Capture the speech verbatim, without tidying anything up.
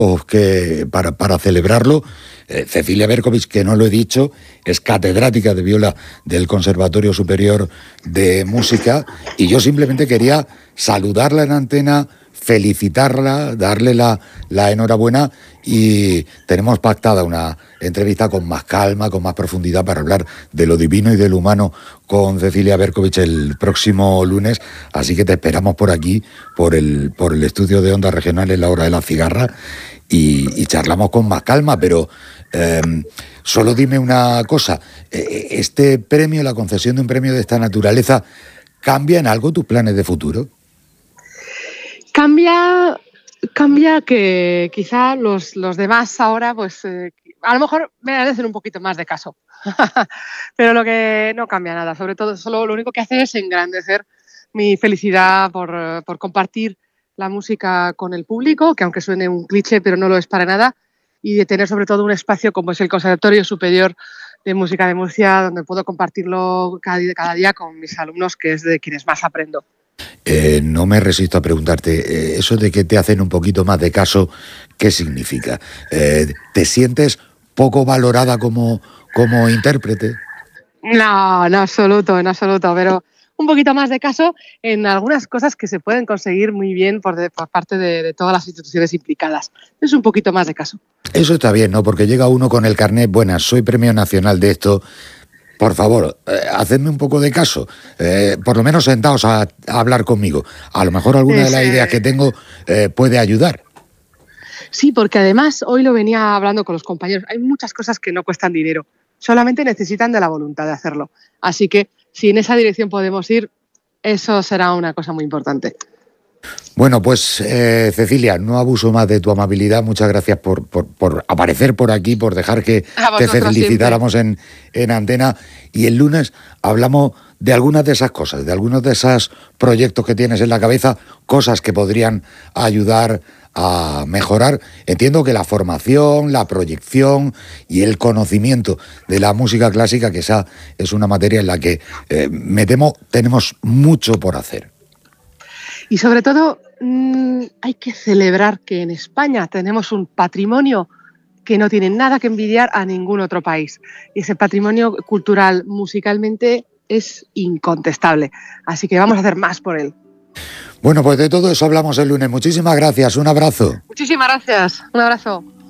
que para, para celebrarlo. eh, Cecilia Berkovich, que no lo he dicho, es catedrática de viola del Conservatorio Superior de Música, y yo simplemente quería saludarla en antena, felicitarla, darle la, la enhorabuena, y tenemos pactada una entrevista con más calma, con más profundidad, para hablar de lo divino y de lo humano con Cecilia Berkovich el próximo lunes, así que te esperamos por aquí, por el, por el estudio de Ondas Regionales, La Hora de la Cigarra, y, y charlamos con más calma, pero eh, solo dime una cosa, eh, ¿este premio, la concesión de un premio de esta naturaleza, cambia en algo tus planes de futuro? Cambia, cambia que quizá los, los demás ahora, pues eh, a lo mejor me hacen un poquito más de caso. Pero lo que no cambia nada, sobre todo, solo lo único que hace es engrandecer mi felicidad por, eh, por compartir la música con el público, que aunque suene un cliché, pero no lo es para nada, y de tener sobre todo un espacio como es el Conservatorio Superior de Música de Murcia, donde puedo compartirlo cada día, cada día con mis alumnos, que es de quienes más aprendo. Eh, no me resisto a preguntarte, eh, eso de que te hacen un poquito más de caso, ¿qué significa? Eh, ¿Te sientes poco valorada como, como intérprete? No, en absoluto, en absoluto, pero un poquito más de caso en algunas cosas que se pueden conseguir muy bien por, de, por parte de, de todas las instituciones implicadas. Es un poquito más de caso. Eso está bien, ¿no? Porque llega uno con el carnet, buenas, soy premio nacional de esto. Por favor, eh, hacedme un poco de caso, eh, por lo menos sentaos a, a hablar conmigo. A lo mejor alguna de las ideas que tengo eh, puede ayudar. Sí, porque además hoy lo venía hablando con los compañeros, hay muchas cosas que no cuestan dinero, solamente necesitan de la voluntad de hacerlo. Así que si en esa dirección podemos ir, eso será una cosa muy importante. Bueno, pues eh, Cecilia, no abuso más de tu amabilidad. Muchas gracias por, por, por aparecer por aquí, por dejar que te felicitáramos en, en antena. Y el lunes hablamos de algunas de esas cosas, de algunos de esos proyectos que tienes en la cabeza, cosas que podrían ayudar a mejorar. Entiendo que la formación, la proyección y el conocimiento de la música clásica, que esa es una materia en la que eh, me temo tenemos mucho por hacer. Y sobre todo, mmm, hay que celebrar que en España tenemos un patrimonio que no tiene nada que envidiar a ningún otro país. Y ese patrimonio cultural, musicalmente, es incontestable. Así que vamos a hacer más por él. Bueno, pues de todo eso hablamos el lunes. Muchísimas gracias. Un abrazo. Muchísimas gracias. Un abrazo.